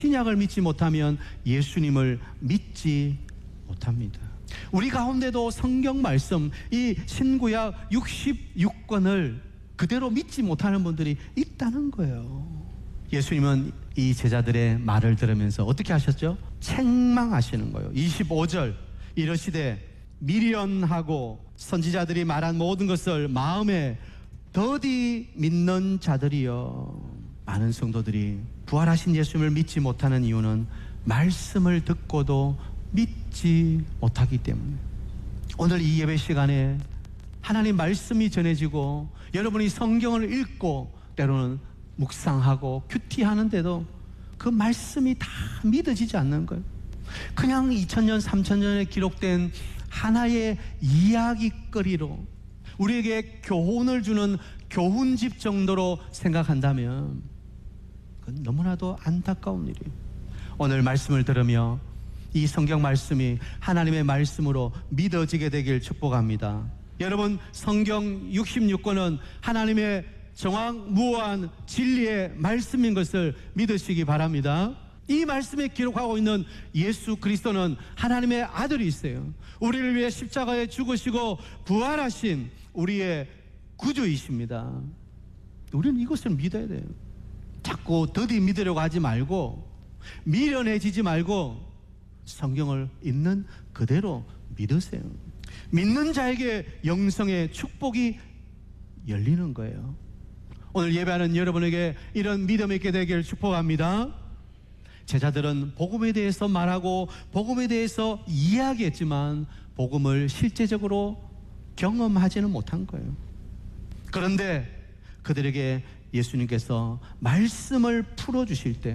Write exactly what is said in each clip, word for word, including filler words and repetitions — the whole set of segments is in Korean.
신약을 믿지 못하면 예수님을 믿지 못합니다. 우리 가운데도 성경 말씀, 이 신구약 육십육 권을 그대로 믿지 못하는 분들이 있다는 거예요. 예수님은 이 제자들의 말을 들으면서 어떻게 하셨죠? 책망하시는 거예요. 이십오 절 이러시되 미련하고 선지자들이 말한 모든 것을 마음에 더디 믿는 자들이여. 많은 성도들이 부활하신 예수님을 믿지 못하는 이유는 말씀을 듣고도 믿지 못하기 때문에. 오늘 이 예배 시간에 하나님 말씀이 전해지고 여러분이 성경을 읽고 때로는 묵상하고 큐티하는데도 그 말씀이 다 믿어지지 않는 거예요. 그냥 이천 년, 삼천 년에 기록된 하나의 이야기거리로 우리에게 교훈을 주는 교훈집 정도로 생각한다면 그건 너무나도 안타까운 일이에요. 오늘 말씀을 들으며 이 성경 말씀이 하나님의 말씀으로 믿어지게 되길 축복합니다. 여러분, 성경 육십육 권은 하나님의 정확무한 진리의 말씀인 것을 믿으시기 바랍니다. 이 말씀에 기록하고 있는 예수 그리스도는 하나님의 아들이세요. 우리를 위해 십자가에 죽으시고 부활하신 우리의 구주이십니다. 우리는 이것을 믿어야 돼요. 자꾸 더디 믿으려고 하지 말고 미련해지지 말고 성경을 있는 그대로 믿으세요. 믿는 자에게 영성의 축복이 열리는 거예요. 오늘 예배하는 여러분에게 이런 믿음이 있게 되기를 축복합니다. 제자들은 복음에 대해서 말하고 복음에 대해서 이야기했지만 복음을 실제적으로 경험하지는 못한 거예요. 그런데 그들에게 예수님께서 말씀을 풀어주실 때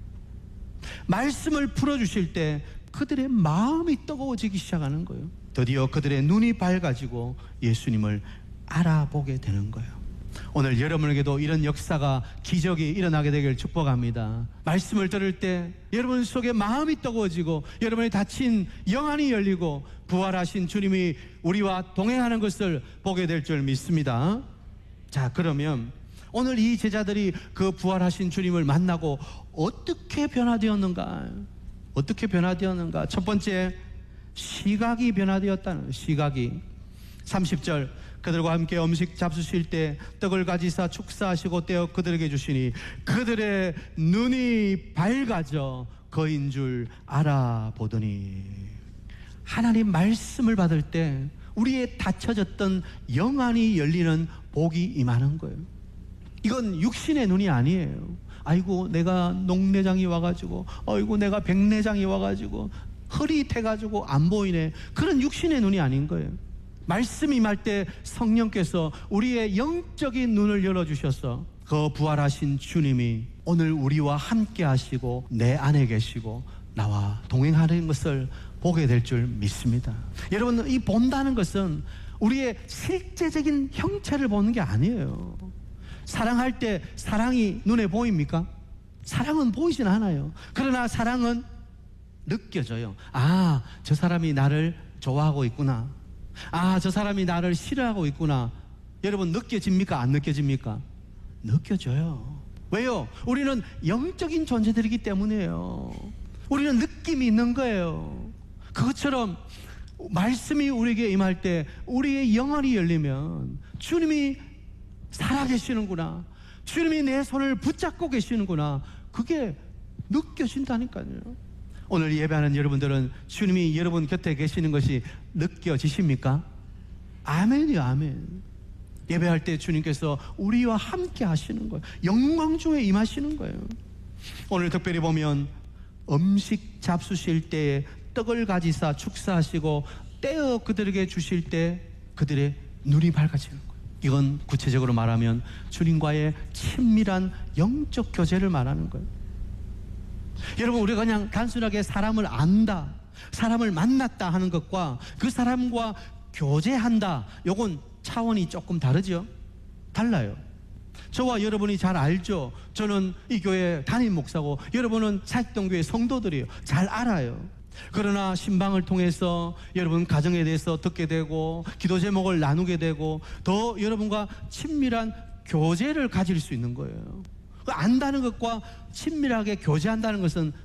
말씀을 풀어주실 때 그들의 마음이 뜨거워지기 시작하는 거예요. 드디어 그들의 눈이 밝아지고 예수님을 알아보게 되는 거예요. 오늘 여러분에게도 이런 역사가, 기적이 일어나게 되길 축복합니다. 말씀을 들을 때 여러분 속에 마음이 뜨거워지고 여러분의 닫힌 영안이 열리고 부활하신 주님이 우리와 동행하는 것을 보게 될 줄 믿습니다. 자, 그러면 오늘 이 제자들이 그 부활하신 주님을 만나고 어떻게 변화되었는가? 어떻게 변화되었는가? 첫 번째, 시각이 변화되었다는, 시각이. 삼십 절, 그들과 함께 음식 잡수실 때 떡을 가지사 축사하시고 떼어 그들에게 주시니 그들의 눈이 밝아져 그인 줄 알아보더니. 하나님 말씀을 받을 때 우리의 닫혀졌던 영안이 열리는 복이 임하는 거예요. 이건 육신의 눈이 아니에요. 아이고 내가 녹내장이 와가지고, 아이고 내가 백내장이 와가지고 흐릿해가지고 안 보이네, 그런 육신의 눈이 아닌 거예요. 말씀이 임할 때 성령께서 우리의 영적인 눈을 열어주셔서 그 부활하신 주님이 오늘 우리와 함께 하시고 내 안에 계시고 나와 동행하는 것을 보게 될 줄 믿습니다. 여러분, 이 본다는 것은 우리의 실제적인 형체를 보는 게 아니에요. 사랑할 때 사랑이 눈에 보입니까? 사랑은 보이진 않아요. 그러나 사랑은 느껴져요. 아, 저 사람이 나를 좋아하고 있구나. 아, 저 사람이 나를 싫어하고 있구나. 여러분, 느껴집니까? 안 느껴집니까? 느껴져요. 왜요? 우리는 영적인 존재들이기 때문이에요. 우리는 느낌이 있는 거예요. 그것처럼 말씀이 우리에게 임할 때 우리의 영혼이 열리면 주님이 살아계시는구나, 주님이 내 손을 붙잡고 계시는구나, 그게 느껴진다니까요. 오늘 예배하는 여러분들은 주님이 여러분 곁에 계시는 것이 느껴지십니까? 아멘이요, 아멘. 예배할 때 주님께서 우리와 함께 하시는 거예요. 영광 중에 임하시는 거예요. 오늘 특별히 보면 음식 잡수실 때에 떡을 가지사 축사하시고 떼어 그들에게 주실 때 그들의 눈이 밝아지는 거예요. 이건 구체적으로 말하면 주님과의 친밀한 영적 교제를 말하는 거예요. 여러분, 우리가 그냥 단순하게 사람을 안다, 사람을 만났다 하는 것과 그 사람과 교제한다, 요건 차원이 조금 다르죠? 달라요. 저와 여러분이 잘 알죠? 저는 이 교회 담임 목사고 여러분은 사직동교회 성도들이에요. 잘 알아요. 그러나 신방을 통해서 여러분 가정에 대해서 듣게 되고 기도 제목을 나누게 되고 더 여러분과 친밀한 교제를 가질 수 있는 거예요. 안다는 것과 친밀하게 교제한다는 것은